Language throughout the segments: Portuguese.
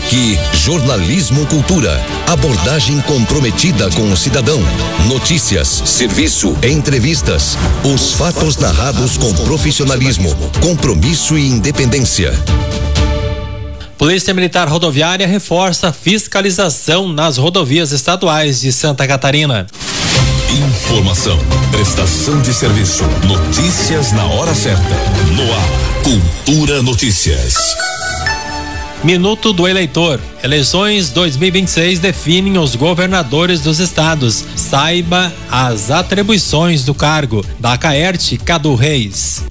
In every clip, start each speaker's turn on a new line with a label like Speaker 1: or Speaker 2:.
Speaker 1: Aqui, jornalismo cultura. Abordagem comprometida com o cidadão. Notícias, serviço, entrevistas. Os fatos narrados com profissionalismo, compromisso e independência.
Speaker 2: Polícia Militar Rodoviária reforça a fiscalização nas rodovias estaduais de Santa Catarina.
Speaker 1: Informação, prestação de serviço, notícias na hora certa. No ar, Cultura Notícias.
Speaker 2: Minuto do eleitor. Eleições 2026 definem os governadores dos estados. Saiba as atribuições do cargo. Da Acaerte, Cadu Reis.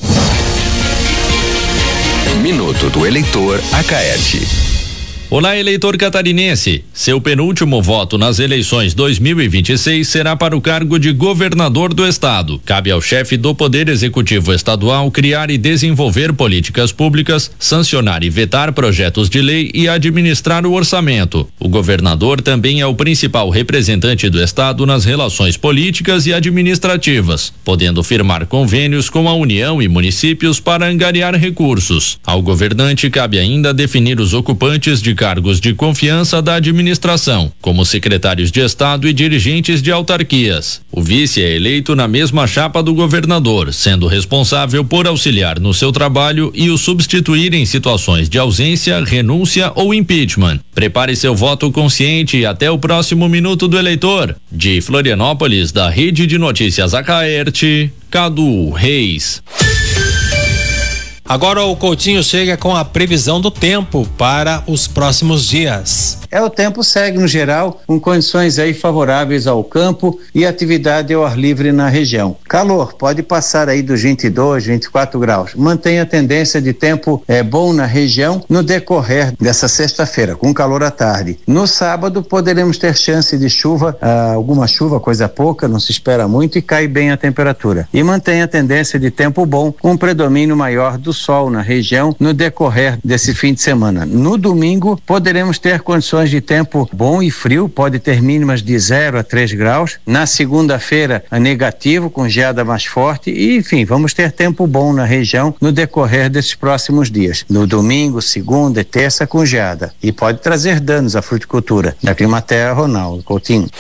Speaker 3: Minuto do eleitor Acaerte.
Speaker 4: Olá, eleitor catarinense. Seu penúltimo voto nas eleições 2026 será para o cargo de governador do estado. Cabe ao chefe do Poder Executivo Estadual criar e desenvolver políticas públicas, sancionar e vetar projetos de lei e administrar o orçamento. O governador também é o principal representante do estado nas relações políticas e administrativas, podendo firmar convênios com a União e municípios para angariar recursos. Ao governante cabe ainda definir os ocupantes de cargos de confiança da administração, como secretários de Estado e dirigentes de autarquias. O vice é eleito na mesma chapa do governador, sendo responsável por auxiliar no seu trabalho e o substituir em situações de ausência, renúncia ou impeachment. Prepare seu voto consciente e até o próximo Minuto do Eleitor. De Florianópolis, da Rede de Notícias Acaerte, Cadu Reis.
Speaker 2: Agora o Coutinho chega com a previsão do tempo para os próximos dias.
Speaker 5: O tempo segue no geral com condições aí favoráveis ao campo e atividade ao ar livre na região. Calor pode passar aí dos 22, 24 graus. Mantenha a tendência de tempo bom na região no decorrer dessa sexta-feira, com calor à tarde. No sábado poderemos ter chance de chuva, alguma chuva, coisa pouca, não se espera muito, e cai bem a temperatura. E mantenha a tendência de tempo bom com predomínio maior do sol na região no decorrer desse fim de semana. No domingo poderemos ter condições de tempo bom e frio, pode ter mínimas de 0 a 3 graus. Na segunda-feira, negativo, com geada mais forte e, enfim, vamos ter tempo bom na região no decorrer desses próximos dias. No domingo, segunda e terça, com geada. E pode trazer danos à fruticultura. Da Climaterra, Ronaldo Coutinho.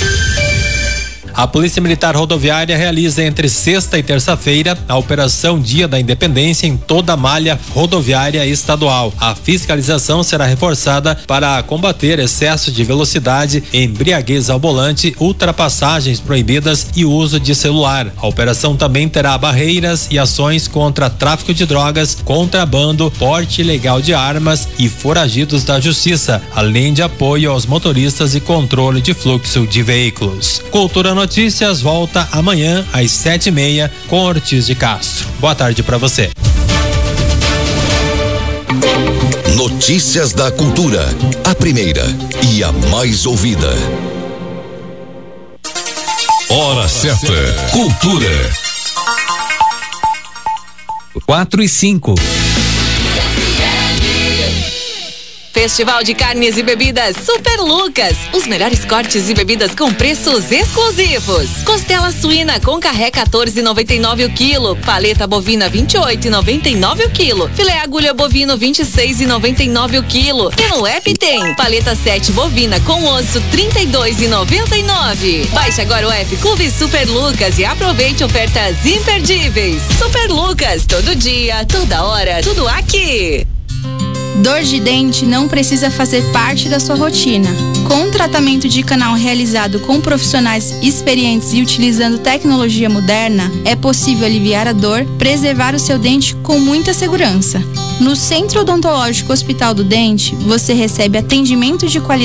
Speaker 2: A Polícia Militar Rodoviária realiza entre sexta e terça-feira a Operação Dia da Independência em toda a malha rodoviária estadual. A fiscalização será reforçada para combater excesso de velocidade, embriaguez ao volante, ultrapassagens proibidas e uso de celular. A operação também terá barreiras e ações contra tráfico de drogas, contrabando, porte ilegal de armas e foragidos da justiça, além de apoio aos motoristas e controle de fluxo de veículos. Cultura Notícias volta amanhã às 7:30 com Ortiz de Castro. Boa tarde para você.
Speaker 1: Notícias da Cultura, a primeira e a mais ouvida. Hora certa, Cultura.
Speaker 6: 4:05.
Speaker 7: Festival de Carnes e Bebidas Super Lucas. Os melhores cortes e bebidas com preços exclusivos. Costela suína com carré 14,99 o quilo. Paleta bovina 28,99 o quilo. Filé agulha bovino 26,99 o quilo. E no app tem paleta 7 bovina com osso 32,99. Baixe agora o app Clube Super Lucas e aproveite ofertas imperdíveis. Super Lucas, todo dia, toda hora, tudo aqui.
Speaker 8: Dor de dente não precisa fazer parte da sua rotina. Com um tratamento de canal realizado com profissionais experientes e utilizando tecnologia moderna, é possível aliviar a dor, preservar o seu dente com muita segurança. No Centro Odontológico Hospital do Dente, você recebe atendimento de qualidade